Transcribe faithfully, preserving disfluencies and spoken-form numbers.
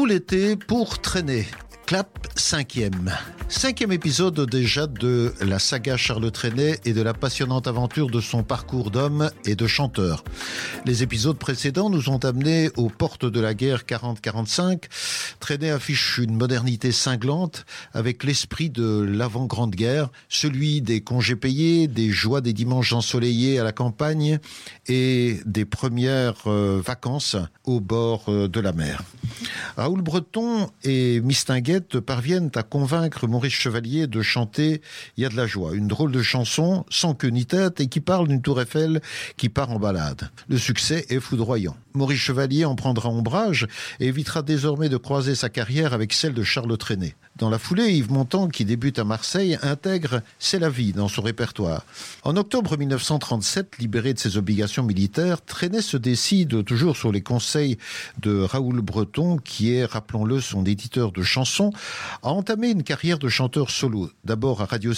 tout l'été pour traîner. Clap cinquième. Cinquième épisode déjà de la saga Charles Trenet et de la passionnante aventure de son parcours d'homme et de chanteur. Les épisodes précédents nous ont amenés aux portes de la guerre quarante quarante-cinq. Trenet affiche une modernité cinglante avec l'esprit de l'avant-grande guerre, celui des congés payés, des joies des dimanches ensoleillés à la campagne et des premières euh, vacances au bord euh, de la mer. Raoul Breton et Mistinguett parviennent à convaincre Maurice Chevalier de chanter « Il y a de la joie », une drôle de chanson sans queue ni tête et qui parle d'une tour Eiffel qui part en balade. Le succès est foudroyant. Maurice Chevalier en prendra ombrage et évitera désormais de croiser sa carrière avec celle de Charles Trenet. Dans la foulée, Yves Montand, qui débute à Marseille, intègre « C'est la vie » dans son répertoire. En octobre mille neuf cent trente-sept, libéré de ses obligations militaires, Trenet se décide, toujours sur les conseils de Raoul Breton, qui est, rappelons-le, son éditeur de chansons, à entamer une carrière de chanteur solo. D'abord à Radio